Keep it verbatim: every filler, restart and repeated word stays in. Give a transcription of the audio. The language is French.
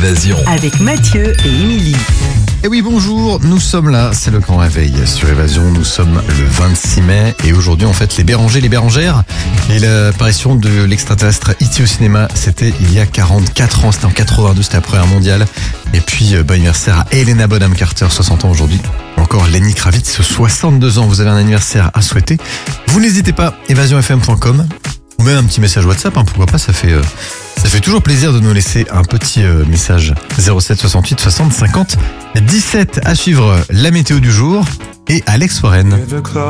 Évasion. Avec Mathieu et Émilie. Et oui, bonjour, nous sommes là, c'est le grand réveil sur Évasion, nous sommes le vingt-six mai et aujourd'hui on fête les Bérangers, les Bérangères et l'apparition de l'extraterrestre E T au cinéma, c'était il y a quarante-quatre ans, c'était en quatre-vingt-deux, c'était la première mondiale. Et puis bon anniversaire à Helena Bonham Carter, soixante ans aujourd'hui, ou encore Lenny Kravitz, soixante-deux ans, vous avez un anniversaire à souhaiter, vous n'hésitez pas, évasion f m point com ou même un petit message WhatsApp, hein, pourquoi pas, ça fait... Euh Ça fait toujours plaisir de nous laisser un petit euh, message. zéro sept soixante-huit soixante cinquante dix-sept. À suivre la météo du jour et Alex Warren.